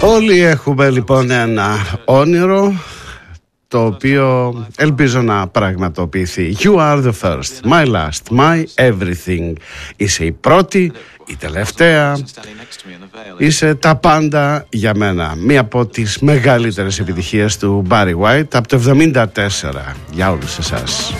Όλοι έχουμε λοιπόν ένα όνειρο, το οποίο ελπίζω να πραγματοποιηθεί. You are the first, my last, my everything. Είσαι η πρώτη, η τελευταία, είσαι τα πάντα για μένα. Μία από τις μεγαλύτερες επιτυχίες του Barry White από το 1974. Για όλους εσάς.